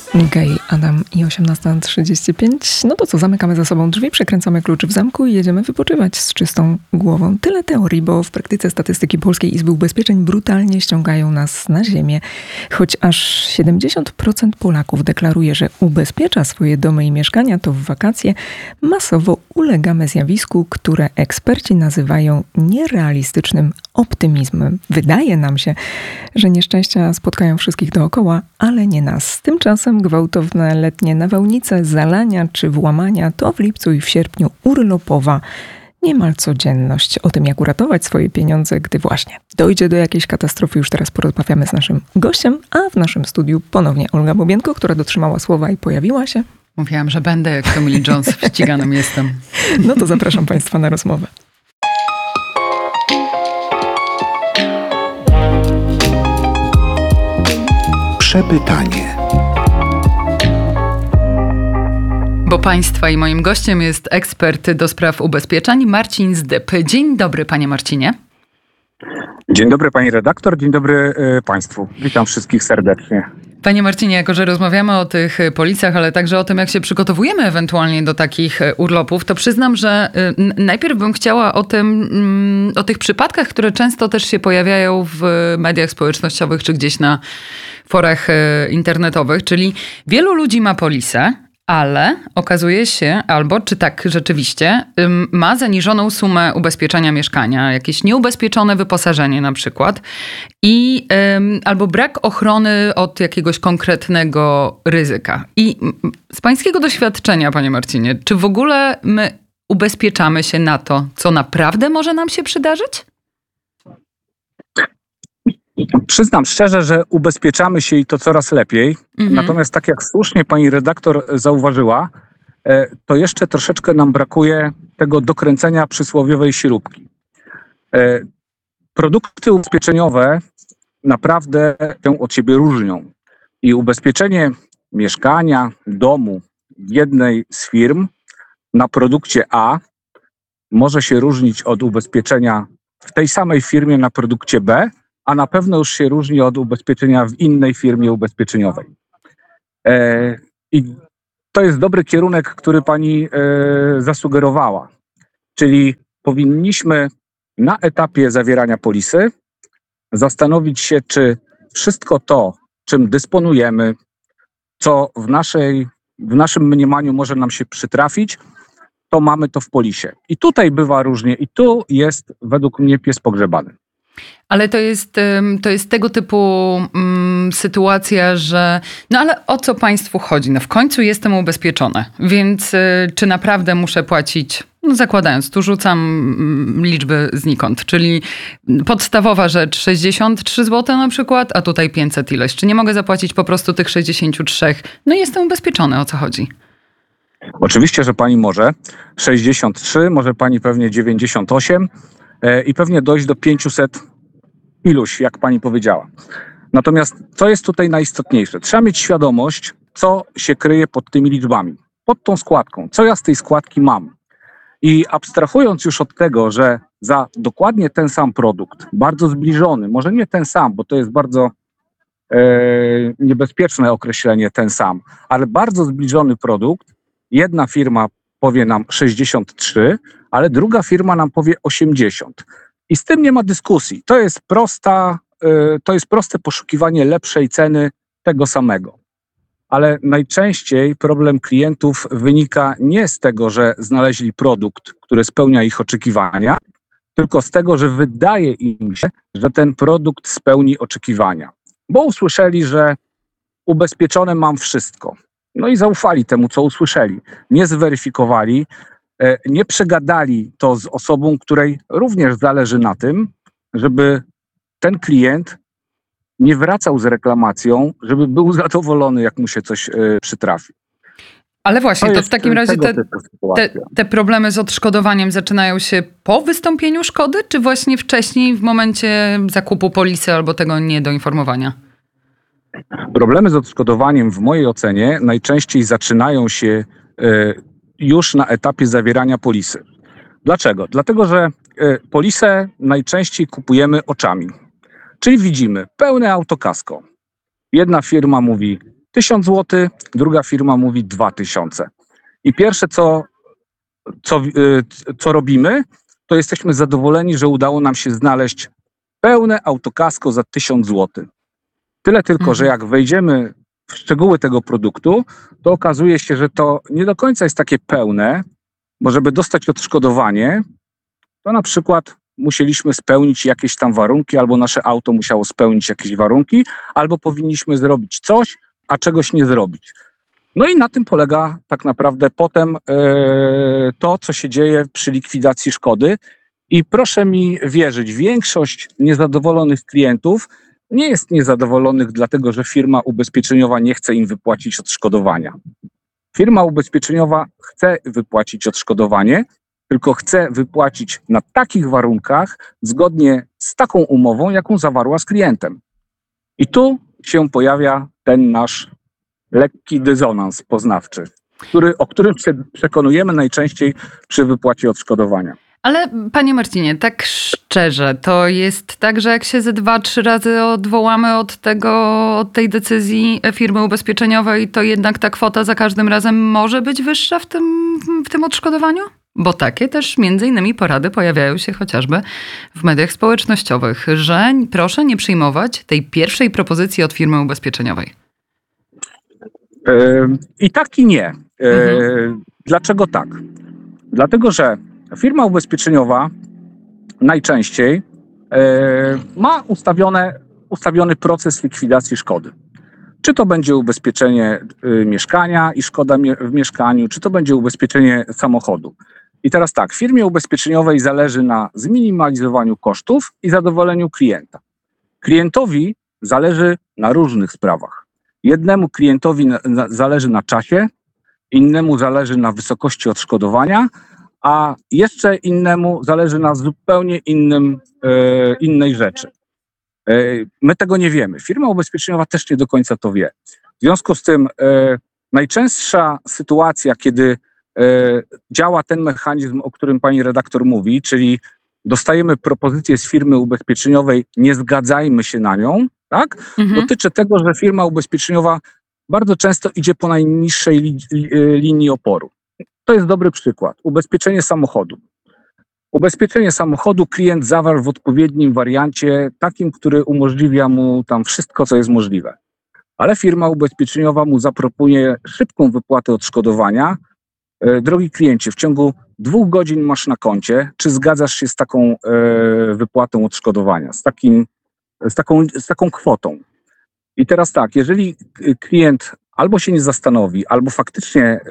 Gej, Adam i 18:35. No to co, zamykamy za sobą drzwi, przekręcamy kluczy w zamku i jedziemy wypoczywać z czystą głową. Tyle teorii, bo w praktyce statystyki Polskiej Izby Ubezpieczeń brutalnie ściągają nas na ziemię. Choć aż 70% Polaków deklaruje, że ubezpiecza swoje domy i mieszkania, to w wakacje masowo ulegamy zjawisku, które eksperci nazywają nierealistycznym optymizmem. Wydaje nam się, że nieszczęścia spotkają wszystkich dookoła, ale nie nas. Tymczasem gwałtowne letnie nawałnice, zalania czy włamania to w lipcu i w sierpniu urlopowa niemal codzienność. O tym, jak uratować swoje pieniądze, gdy właśnie dojdzie do jakiejś katastrofy, już teraz porozmawiamy z naszym gościem, a w naszym studiu ponownie Olga Bobienko, która dotrzymała słowa i pojawiła się. Mówiłam, że będę jak Tommy Lee Jones, ściganym jestem. No to zapraszam Państwa na rozmowę. Przepytanie. Bo Państwa i moim gościem jest ekspert do spraw ubezpieczeń Marcin Zdyb. Dzień dobry, panie Marcinie. Dzień dobry pani redaktor, dzień dobry państwu. Witam wszystkich serdecznie. Panie Marcinie, jako że rozmawiamy o tych policjach, ale także o tym, jak się przygotowujemy ewentualnie do takich urlopów, to przyznam, że najpierw bym chciała o tych przypadkach, które często też się pojawiają w mediach społecznościowych czy gdzieś na forach internetowych, czyli wielu ludzi ma polisę, ale okazuje się, albo czy tak rzeczywiście, ma zaniżoną sumę ubezpieczenia mieszkania, jakieś nieubezpieczone wyposażenie na przykład i albo brak ochrony od jakiegoś konkretnego ryzyka. I z pańskiego doświadczenia, panie Marcinie, czy w ogóle my ubezpieczamy się na to, co naprawdę może nam się przydarzyć? Przyznam szczerze, że ubezpieczamy się i to coraz lepiej. Natomiast tak jak słusznie pani redaktor zauważyła, to jeszcze troszeczkę nam brakuje tego dokręcenia przysłowiowej śrubki. Produkty ubezpieczeniowe naprawdę się od siebie różnią. I ubezpieczenie mieszkania, domu jednej z firm na produkcie A może się różnić od ubezpieczenia w tej samej firmie na produkcie B, a na pewno już się różni od ubezpieczenia w innej firmie ubezpieczeniowej. I to jest dobry kierunek, który pani zasugerowała. Czyli powinniśmy na etapie zawierania polisy zastanowić się, czy wszystko to, czym dysponujemy, co w naszym mniemaniu może nam się przytrafić, to mamy to w polisie. I tutaj bywa różnie i tu jest według mnie pies pogrzebany. Ale to jest tego typu sytuacja, że no ale o co państwu chodzi? No w końcu jestem ubezpieczony, więc czy naprawdę muszę płacić, no zakładając, tu rzucam liczby znikąd, czyli podstawowa rzecz 63 zł na przykład, a tutaj 500 ileś. Czy nie mogę zapłacić po prostu tych 63? No i jestem ubezpieczony, o co chodzi? Oczywiście, że pani może 63, może pani pewnie 98 i pewnie dojść do 500 iluś, jak pani powiedziała. Natomiast co jest tutaj najistotniejsze? Trzeba mieć świadomość, co się kryje pod tymi liczbami, pod tą składką, co ja z tej składki mam. I abstrahując już od tego, że za dokładnie ten sam produkt, bardzo zbliżony, może nie ten sam, bo to jest bardzo niebezpieczne określenie ten sam, ale bardzo zbliżony produkt, jedna firma powie nam 63, ale druga firma nam powie 80. I z tym nie ma dyskusji. To jest proste poszukiwanie lepszej ceny tego samego. Ale najczęściej problem klientów wynika nie z tego, że znaleźli produkt, który spełnia ich oczekiwania, tylko z tego, że wydaje im się, że ten produkt spełni oczekiwania. Bo usłyszeli, że ubezpieczone mam wszystko. No i zaufali temu, co usłyszeli. Nie zweryfikowali, nie przegadali to z osobą, której również zależy na tym, żeby ten klient nie wracał z reklamacją, żeby był zadowolony, jak mu się coś przytrafi. Ale właśnie, to w takim razie te problemy z odszkodowaniem zaczynają się po wystąpieniu szkody, czy właśnie wcześniej, w momencie zakupu polisy albo tego niedoinformowania? Problemy z odszkodowaniem w mojej ocenie najczęściej zaczynają się już na etapie zawierania polisy. Dlaczego? Dlatego, że polisę najczęściej kupujemy oczami. Czyli widzimy pełne autokasko. Jedna firma mówi 1000 zł, druga firma mówi 2000. I pierwsze, co robimy, to jesteśmy zadowoleni, że udało nam się znaleźć pełne autokasko za 1000 zł. Tyle tylko, że jak wejdziemy w szczegóły tego produktu, to okazuje się, że to nie do końca jest takie pełne, bo żeby dostać odszkodowanie, to na przykład musieliśmy spełnić jakieś tam warunki, albo nasze auto musiało spełnić jakieś warunki, albo powinniśmy zrobić coś, a czegoś nie zrobić. No i na tym polega tak naprawdę potem to, co się dzieje przy likwidacji szkody. I proszę mi wierzyć, większość niezadowolonych klientów nie jest niezadowolonych dlatego, że firma ubezpieczeniowa nie chce im wypłacić odszkodowania. Firma ubezpieczeniowa chce wypłacić odszkodowanie, tylko chce wypłacić na takich warunkach, zgodnie z taką umową, jaką zawarła z klientem. I tu się pojawia ten nasz lekki dysonans poznawczy, o którym się przekonujemy najczęściej przy wypłacie odszkodowania. Ale panie Marcinie, tak szczerze, to jest tak, że jak się ze 2-3 razy odwołamy od tej decyzji firmy ubezpieczeniowej, to jednak ta kwota za każdym razem może być wyższa w tym odszkodowaniu? Bo takie też między innymi porady pojawiają się chociażby w mediach społecznościowych, że proszę nie przyjmować tej pierwszej propozycji od firmy ubezpieczeniowej. I tak i nie. Dlaczego tak? Dlatego, że firma ubezpieczeniowa najczęściej ma ustawiony proces likwidacji szkody. Czy to będzie ubezpieczenie mieszkania i szkoda w mieszkaniu, czy to będzie ubezpieczenie samochodu. I teraz tak, firmie ubezpieczeniowej zależy na zminimalizowaniu kosztów i zadowoleniu klienta. Klientowi zależy na różnych sprawach. Jednemu klientowi zależy na czasie, innemu zależy na wysokości odszkodowania, a jeszcze innemu zależy na zupełnie innej rzeczy. My tego nie wiemy. Firma ubezpieczeniowa też nie do końca to wie. W związku z tym najczęstsza sytuacja, kiedy działa ten mechanizm, o którym pani redaktor mówi, czyli dostajemy propozycję z firmy ubezpieczeniowej, nie zgadzajmy się na nią, tak? Dotyczy tego, że firma ubezpieczeniowa bardzo często idzie po najniższej linii oporu. To jest dobry przykład. Ubezpieczenie samochodu. Ubezpieczenie samochodu klient zawarł w odpowiednim wariancie, takim, który umożliwia mu tam wszystko, co jest możliwe. Ale firma ubezpieczeniowa mu zaproponuje szybką wypłatę odszkodowania. Drogi kliencie, w ciągu 2 godzin masz na koncie, czy zgadzasz się z taką wypłatą odszkodowania, z taką kwotą? I teraz tak, jeżeli klient albo się nie zastanowi, albo faktycznie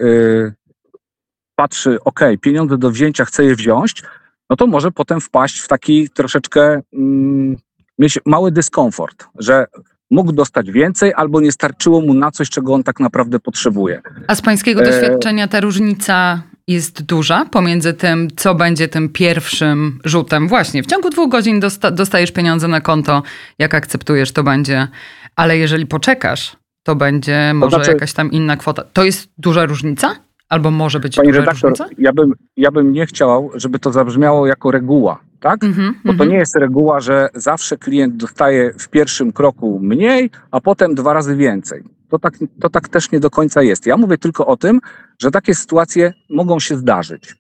patrzy, pieniądze do wzięcia, chce je wziąć, no to może potem wpaść w taki troszeczkę mieć mały dyskomfort, że mógł dostać więcej albo nie starczyło mu na coś, czego on tak naprawdę potrzebuje. A z pańskiego doświadczenia ta różnica jest duża pomiędzy tym, co będzie tym pierwszym rzutem? Właśnie, w ciągu 2 godzin dostajesz pieniądze na konto, jak akceptujesz, to będzie, ale jeżeli poczekasz, to będzie może jakaś tam inna kwota. To jest duża różnica? Albo może być pani duża redaktor, różnica? Ja bym nie chciał, żeby to zabrzmiało jako reguła, tak? Bo to nie jest reguła, że zawsze klient dostaje w pierwszym kroku mniej, a potem 2 razy więcej. To tak też nie do końca jest. Ja mówię tylko o tym, że takie sytuacje mogą się zdarzyć.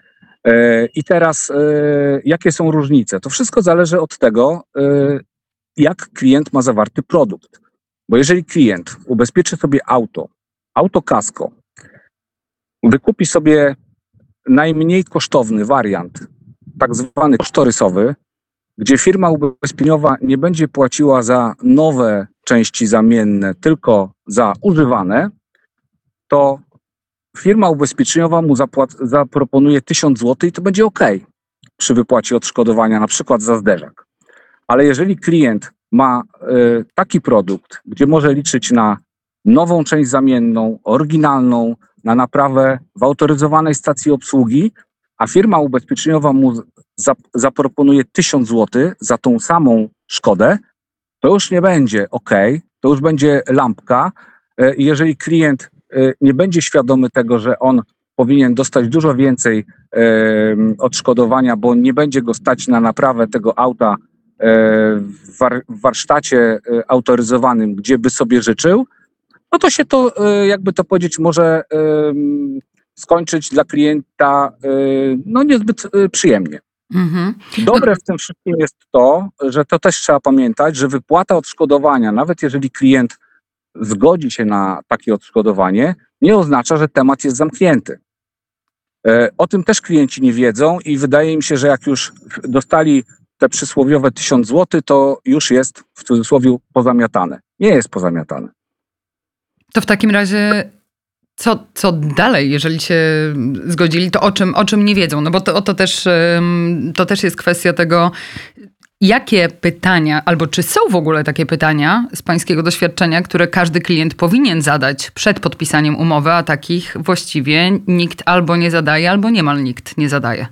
I teraz jakie są różnice? To wszystko zależy od tego, jak klient ma zawarty produkt. Bo jeżeli klient ubezpieczy sobie auto kasko, wykupi sobie najmniej kosztowny wariant, tak zwany kosztorysowy, gdzie firma ubezpieczeniowa nie będzie płaciła za nowe części zamienne, tylko za używane, to firma ubezpieczeniowa mu zaproponuje 1000 zł i to będzie ok przy wypłacie odszkodowania, na przykład za zderzak. Ale jeżeli klient ma taki produkt, gdzie może liczyć na nową część zamienną, oryginalną, na naprawę w autoryzowanej stacji obsługi, a firma ubezpieczeniowa mu zaproponuje 1000 zł za tą samą szkodę, to już nie będzie ok, to już będzie lampka. Jeżeli klient nie będzie świadomy tego, że on powinien dostać dużo więcej odszkodowania, bo nie będzie go stać na naprawę tego auta w warsztacie autoryzowanym, gdzie by sobie życzył, no to się to, jakby to powiedzieć, może skończyć dla klienta no niezbyt przyjemnie. Mhm. Dobre w tym wszystkim jest to, że to też trzeba pamiętać, że wypłata odszkodowania, nawet jeżeli klient zgodzi się na takie odszkodowanie, nie oznacza, że temat jest zamknięty. O tym też klienci nie wiedzą i wydaje mi się, że jak już dostali te przysłowiowe 1000 zł, to już jest w cudzysłowie pozamiatane. Nie jest pozamiatane. To w takim razie co dalej, jeżeli się zgodzili, to o czym nie wiedzą? No bo to też jest kwestia tego, jakie pytania, albo czy są w ogóle takie pytania z pańskiego doświadczenia, które każdy klient powinien zadać przed podpisaniem umowy, a takich właściwie nikt albo nie zadaje, albo niemal nikt nie zadaje.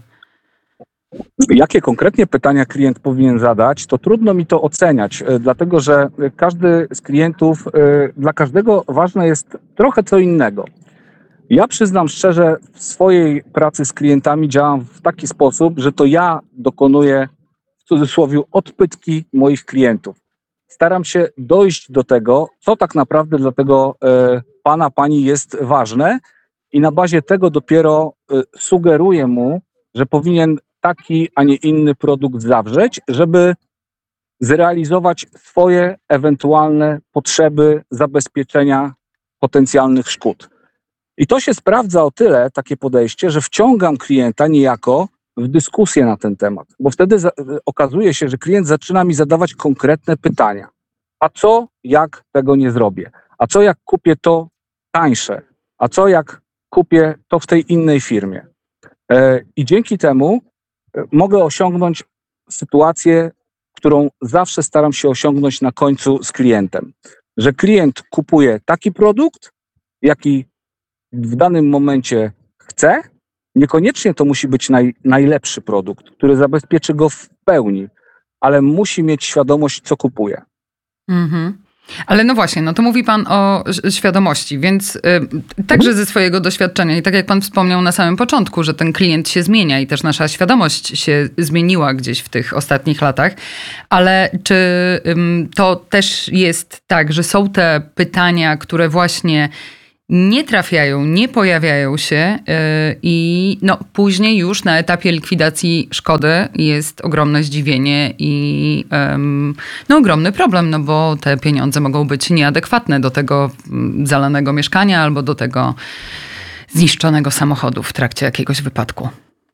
Jakie konkretnie pytania klient powinien zadać, to trudno mi to oceniać, dlatego że każdy z klientów, dla każdego ważne jest trochę co innego. Ja przyznam szczerze, w swojej pracy z klientami działam w taki sposób, że to ja dokonuję w cudzysłowie odpytki moich klientów. Staram się dojść do tego, co tak naprawdę dla tego pana, pani jest ważne i na bazie tego dopiero sugeruję mu, że powinien taki, a nie inny produkt zawrzeć, żeby zrealizować swoje ewentualne potrzeby zabezpieczenia potencjalnych szkód. I to się sprawdza o tyle, takie podejście, że wciągam klienta niejako w dyskusję na ten temat, bo wtedy okazuje się, że klient zaczyna mi zadawać konkretne pytania. A co, jak tego nie zrobię? A co, jak kupię to tańsze? A co, jak kupię to w tej innej firmie? I dzięki temu mogę osiągnąć sytuację, którą zawsze staram się osiągnąć na końcu z klientem. Że klient kupuje taki produkt, jaki w danym momencie chce. Niekoniecznie to musi być najlepszy produkt, który zabezpieczy go w pełni, ale musi mieć świadomość, co kupuje. Mhm. Ale no właśnie, no to mówi pan o świadomości, więc także ze swojego doświadczenia i tak jak pan wspomniał na samym początku, że ten klient się zmienia i też nasza świadomość się zmieniła gdzieś w tych ostatnich latach, ale czy to też jest tak, że są te pytania, które właśnie nie trafiają, nie pojawiają się i no, później już na etapie likwidacji szkody jest ogromne zdziwienie i no, ogromny problem, no bo te pieniądze mogą być nieadekwatne do tego zalanego mieszkania albo do tego zniszczonego samochodu w trakcie jakiegoś wypadku.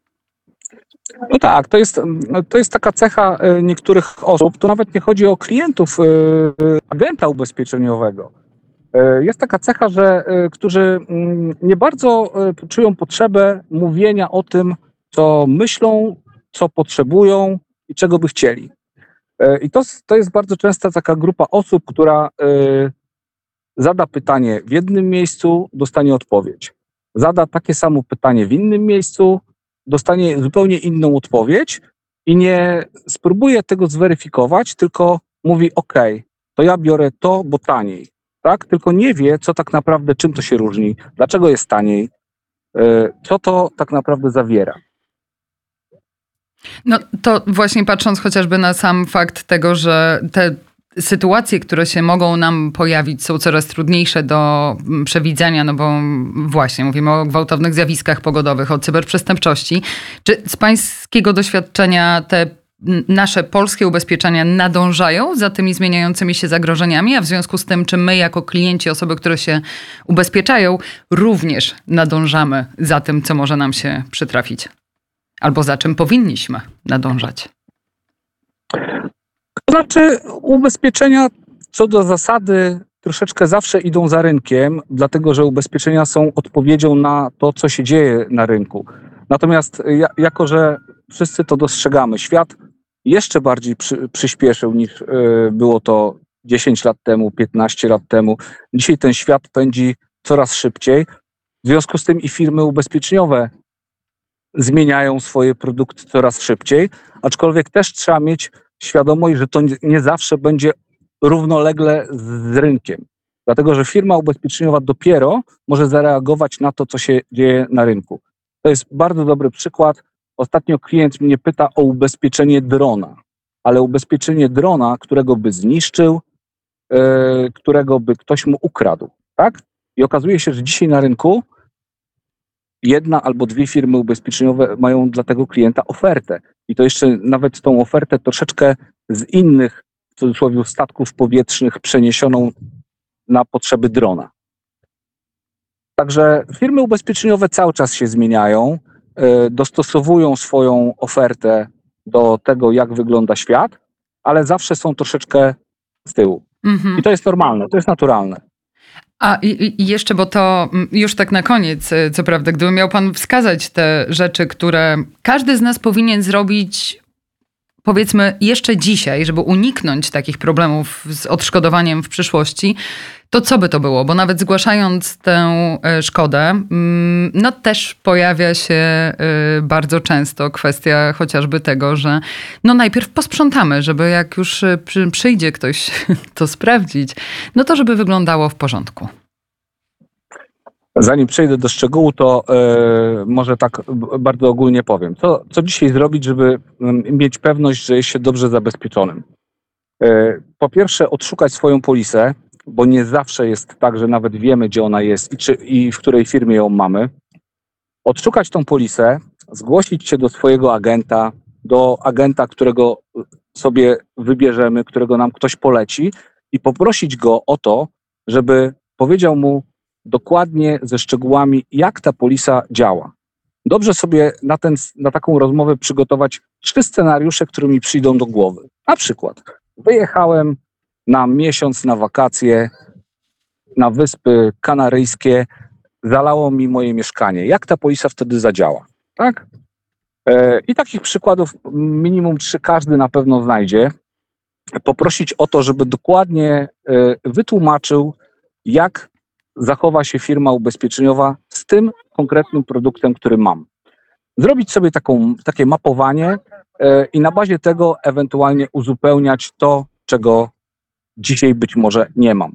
No tak, to jest taka cecha niektórych osób, to nawet nie chodzi o klientów agenta ubezpieczeniowego. Jest taka cecha, którzy nie bardzo czują potrzebę mówienia o tym, co myślą, co potrzebują i czego by chcieli. I to jest bardzo często taka grupa osób, która zada pytanie w jednym miejscu, dostanie odpowiedź. Zada takie samo pytanie w innym miejscu, dostanie zupełnie inną odpowiedź i nie spróbuje tego zweryfikować, tylko mówi: OK, to ja biorę to, bo taniej. Tak? Tylko nie wie, co tak naprawdę, czym to się różni, dlaczego jest taniej, co to tak naprawdę zawiera. No to właśnie patrząc chociażby na sam fakt tego, że te sytuacje, które się mogą nam pojawić, są coraz trudniejsze do przewidzenia, no bo właśnie mówimy o gwałtownych zjawiskach pogodowych, o cyberprzestępczości. Czy z pańskiego doświadczenia te nasze polskie ubezpieczenia nadążają za tymi zmieniającymi się zagrożeniami, a w związku z tym, czy my jako klienci, osoby, które się ubezpieczają, również nadążamy za tym, co może nam się przytrafić? Albo za czym powinniśmy nadążać? To znaczy, ubezpieczenia co do zasady troszeczkę zawsze idą za rynkiem, dlatego że ubezpieczenia są odpowiedzią na to, co się dzieje na rynku. Natomiast jako że wszyscy to dostrzegamy, świat jeszcze bardziej przyspieszył niż było to 10 lat temu, 15 lat temu. Dzisiaj ten świat pędzi coraz szybciej. W związku z tym i firmy ubezpieczeniowe zmieniają swoje produkty coraz szybciej, aczkolwiek też trzeba mieć świadomość, że to nie zawsze będzie równolegle z rynkiem. Dlatego, że firma ubezpieczeniowa dopiero może zareagować na to, co się dzieje na rynku. To jest bardzo dobry przykład. Ostatnio klient mnie pyta o ubezpieczenie drona, ale ubezpieczenie drona, którego by zniszczył, którego by ktoś mu ukradł. tak? I okazuje się, że dzisiaj na rynku jedna albo dwie firmy ubezpieczeniowe mają dla tego klienta ofertę. I to jeszcze nawet tą ofertę troszeczkę z innych, w cudzysłowie, statków powietrznych przeniesioną na potrzeby drona. Także firmy ubezpieczeniowe cały czas się zmieniają, dostosowują swoją ofertę do tego, jak wygląda świat, ale zawsze są troszeczkę z tyłu. I to jest normalne, to jest naturalne. I jeszcze, bo to już tak na koniec, co prawda, gdyby miał pan wskazać te rzeczy, które każdy z nas powinien zrobić, powiedzmy, jeszcze dzisiaj, żeby uniknąć takich problemów z odszkodowaniem w przyszłości, to co by to było? Bo nawet zgłaszając tę szkodę, no też pojawia się bardzo często kwestia chociażby tego, że no najpierw posprzątamy, żeby jak już przyjdzie ktoś to sprawdzić, no to żeby wyglądało w porządku. Zanim przejdę do szczegółu, to może tak bardzo ogólnie powiem. Co dzisiaj zrobić, żeby mieć pewność, że jest się dobrze zabezpieczonym? Po pierwsze, odszukać swoją polisę, bo nie zawsze jest tak, że nawet wiemy, gdzie ona jest i w której firmie ją mamy. Odszukać tą polisę, zgłosić się do swojego agenta, do agenta, którego sobie wybierzemy, którego nam ktoś poleci i poprosić go o to, żeby powiedział mu dokładnie ze szczegółami, jak ta polisa działa. Dobrze sobie na taką rozmowę przygotować 3 scenariusze, które mi przyjdą do głowy. Na przykład wyjechałem na miesiąc na wakacje na Wyspy Kanaryjskie, zalało mi moje mieszkanie. Jak ta polisa wtedy zadziała? Tak? I takich przykładów minimum 3 każdy na pewno znajdzie. Poprosić o to, żeby dokładnie wytłumaczył, jak zachowa się firma ubezpieczeniowa z tym konkretnym produktem, który mam. Zrobić sobie takie mapowanie i na bazie tego ewentualnie uzupełniać to, czego dzisiaj być może nie mam.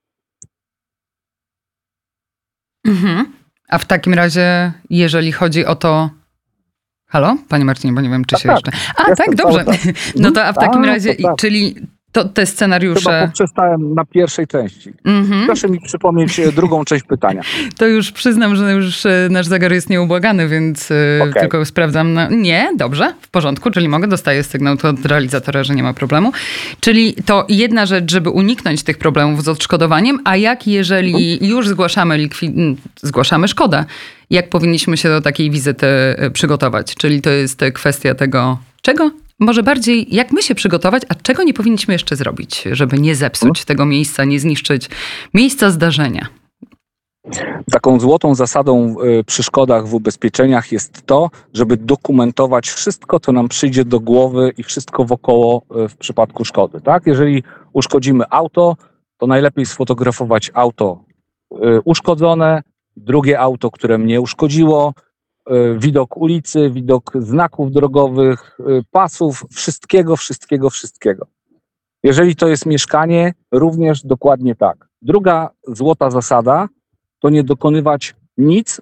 A w takim razie, jeżeli chodzi o to... Halo? Panie Marcinie, bo nie wiem, czy się jeszcze... Tak, dobrze. No to a w takim razie, czyli to te scenariusze... Chyba poprzestałem na pierwszej części. Proszę mi przypomnieć drugą część pytania. To już przyznam, że już nasz zegar jest nieubłagany, więc tylko sprawdzam. Nie, dobrze, w porządku, czyli dostaję sygnał od realizatora, że nie ma problemu. Czyli to jedna rzecz, żeby uniknąć tych problemów z odszkodowaniem, a jak jeżeli już zgłaszamy szkodę, jak powinniśmy się do takiej wizyty przygotować? Czyli to jest kwestia tego, czego? Może bardziej, jak my się przygotować, a czego nie powinniśmy jeszcze zrobić, żeby nie zepsuć tego miejsca, nie zniszczyć miejsca zdarzenia? Taką złotą zasadą przy szkodach w ubezpieczeniach jest to, żeby dokumentować wszystko, co nam przyjdzie do głowy i wszystko wokoło w przypadku szkody. Tak? Jeżeli uszkodzimy auto, to najlepiej sfotografować auto uszkodzone, drugie auto, które mnie uszkodziło, widok ulicy, widok znaków drogowych, pasów, wszystkiego. Jeżeli to jest mieszkanie, również dokładnie tak. Druga złota zasada to nie dokonywać nic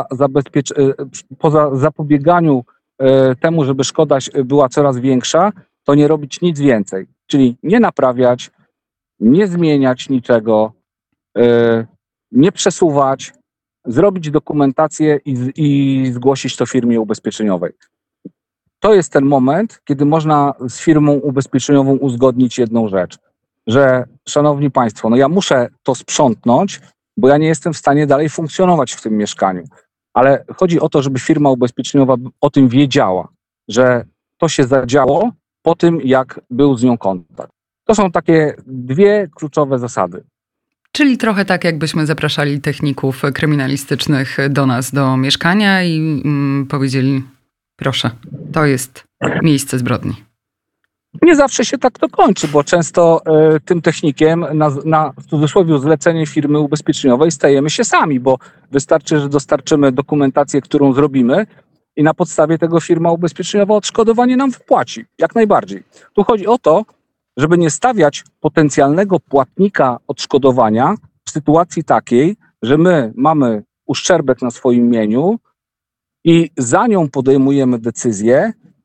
poza zapobieganiu temu, żeby szkoda była coraz większa, to nie robić nic więcej. Czyli nie naprawiać, nie zmieniać niczego, nie przesuwać, zrobić dokumentację i zgłosić to firmie ubezpieczeniowej. To jest ten moment, kiedy można z firmą ubezpieczeniową uzgodnić jedną rzecz, że szanowni państwo, ja muszę to sprzątnąć, bo ja nie jestem w stanie dalej funkcjonować w tym mieszkaniu. Ale chodzi o to, żeby firma ubezpieczeniowa o tym wiedziała, że to się zadziało po tym, jak był z nią kontakt. To są takie 2 kluczowe zasady. Czyli trochę tak, jakbyśmy zapraszali techników kryminalistycznych do nas, do mieszkania i powiedzieli, proszę, to jest miejsce zbrodni. Nie zawsze się tak to kończy, bo często tym technikiem na w cudzysłowie zlecenie firmy ubezpieczeniowej stajemy się sami, bo wystarczy, że dostarczymy dokumentację, którą zrobimy i na podstawie tego firma ubezpieczeniowa odszkodowanie nam wypłaci. Jak najbardziej. Tu chodzi o to, żeby nie stawiać potencjalnego płatnika odszkodowania w sytuacji takiej, że my mamy uszczerbek na swoim mieniu i za nią podejmujemy decyzję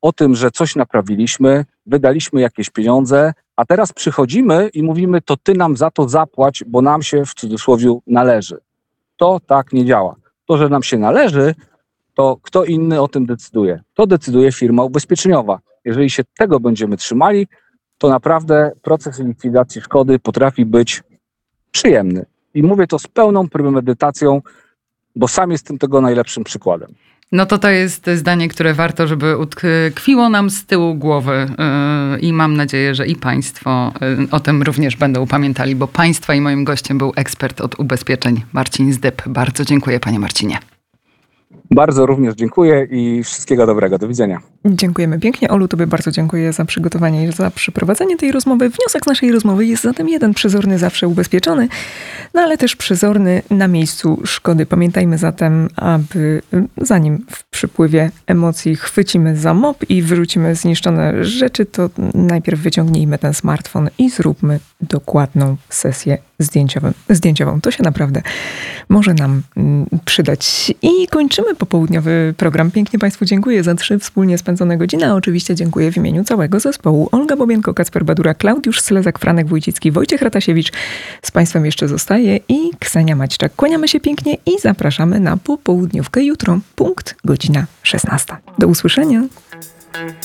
o tym, że coś naprawiliśmy, wydaliśmy jakieś pieniądze, a teraz przychodzimy i mówimy, to ty nam za to zapłać, bo nam się w cudzysłowie należy. To tak nie działa. To, że nam się należy, to kto inny o tym decyduje? To decyduje firma ubezpieczeniowa. Jeżeli się tego będziemy trzymali, to naprawdę proces likwidacji szkody potrafi być przyjemny. I mówię to z pełną premedytacją, bo sam jestem tego najlepszym przykładem. No to jest zdanie, które warto, żeby utkwiło nam z tyłu głowy i mam nadzieję, że i Państwo o tym również będą pamiętali, bo Państwa i moim gościem był ekspert od ubezpieczeń Marcin Zdyb. Bardzo dziękuję, Panie Marcinie. Bardzo również dziękuję i wszystkiego dobrego. Do widzenia. Dziękujemy pięknie. Olu, tobie bardzo dziękuję za przygotowanie i za przeprowadzenie tej rozmowy. Wniosek z naszej rozmowy jest zatem jeden: przezorny zawsze ubezpieczony, no ale też przezorny na miejscu szkody. Pamiętajmy zatem, aby zanim w przypływie emocji chwycimy za mop i wyrzucimy zniszczone rzeczy, to najpierw wyciągnijmy ten smartfon i zróbmy dokładną sesję zdjęciową. To się naprawdę może nam przydać. I kończymy popołudniowy program. Pięknie Państwu dziękuję za 3 wspólnie spędzone godziny. A oczywiście dziękuję w imieniu całego zespołu. Olga Bobienko, Kacper Badura, Klaudiusz Slezak, Franek Wójcicki, Wojciech Ratasiewicz. Z Państwem jeszcze zostaje i Ksenia Maćczak. Kłaniamy się pięknie i zapraszamy na popołudniówkę jutro. Punkt godzina 16. Do usłyszenia.